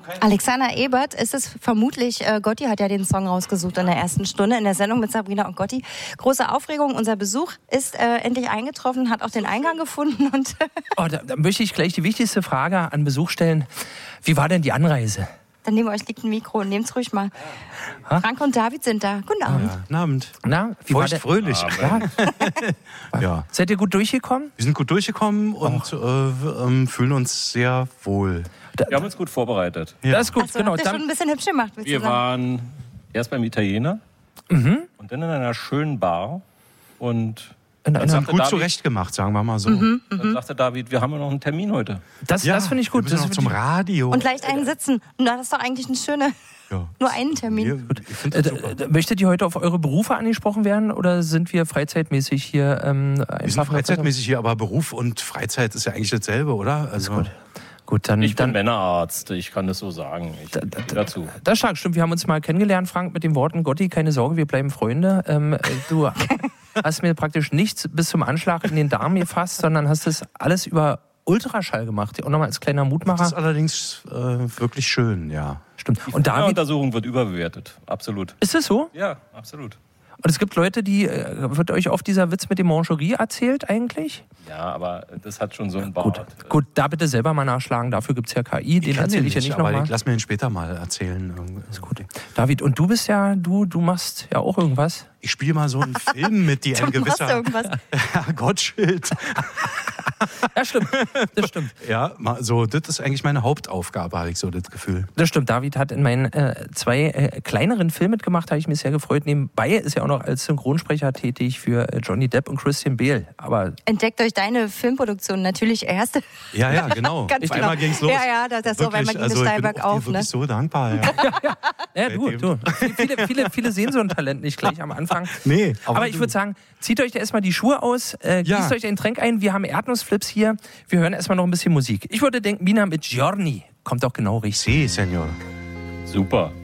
Alexander Ebert ist es vermutlich, Gotti hat ja den Song rausgesucht in der ersten Stunde in der Sendung mit Sabrina und Gotti. Große Aufregung, unser Besuch ist endlich eingetroffen, hat auch den Eingang gefunden. Und da möchte ich gleich die wichtigste Frage an Besuch stellen. Wie war denn die Anreise? Dann neben euch liegt ein Mikro, nehmt's ruhig mal. Ha? Frank und David sind da. Guten Abend. Ja, guten Abend. Na, wie war der? Fröhlich. Ja. Seid ihr gut durchgekommen? Wir sind gut durchgekommen und fühlen uns sehr wohl. Wir haben uns gut vorbereitet. Ja. Das ist gut, so, genau. Habt ihr schon ein bisschen hübsch gemacht. Wir waren erst beim Italiener und dann in einer schönen Bar und gut zurechtgemacht, sagen wir mal so. Dann sagte David, wir haben ja noch einen Termin heute. Das finde ich gut. Wir müssen noch zum Radio. Und leicht einen sitzen. Und das ist doch eigentlich eine schöne... Ja. Nur einen Termin. Möchtet ihr heute auf eure Berufe angesprochen werden oder sind wir freizeitmäßig hier? Wir sind freizeitmäßig hier, aber Beruf und Freizeit ist ja eigentlich dasselbe, oder? Also Gut, dann, ich bin Männerarzt, ich kann das so sagen. Dazu. Das ist stark, stimmt. Wir haben uns mal kennengelernt, Frank, mit den Worten: Gotti, keine Sorge, wir bleiben Freunde. Du hast mir praktisch nichts bis zum Anschlag in den Darm gefasst, sondern hast das alles über Ultraschall gemacht. Und nochmal als kleiner Mutmacher. Das ist allerdings wirklich schön, ja. Stimmt. Und die Untersuchung wird überbewertet, absolut. Ist das so? Ja, absolut. Und es gibt Leute, wird euch oft dieser Witz mit dem Mancherie erzählt eigentlich? Ja, aber das hat schon so einen Bart. Gut, da bitte selber mal nachschlagen, dafür gibt es ja KI, den erzähle ich ja nicht nochmal. Lass mir den später mal erzählen. Ist gut. David, und du bist ja, du machst ja auch irgendwas? Ich spiele mal so einen Film mit, die ein gewisser Gottschild. Ja, stimmt. Das stimmt. Ja, so, das ist eigentlich meine Hauptaufgabe, habe ich so das Gefühl. Das stimmt. David hat in meinen 2 kleineren Filmen mitgemacht, habe ich mich sehr gefreut. Nebenbei ist er auch noch als Synchronsprecher tätig für Johnny Depp und Christian Bale. Aber entdeckt euch deine Filmproduktion natürlich erste. Ja, genau. Ganz auf einmal ging's los. Ja, das so, weil man ging steil bergauf. Ich bin wirklich so dankbar. Ja, du. Viele sehen so ein Talent nicht gleich am Anfang. Nee, aber ich würde sagen, zieht euch da erstmal die Schuhe aus, gießt euch ein Getränk ein. Wir haben Erdnussflips hier. Wir hören erstmal noch ein bisschen Musik. Ich würde denken, Mina mit Giorni kommt doch genau richtig. Si, Senor. Super.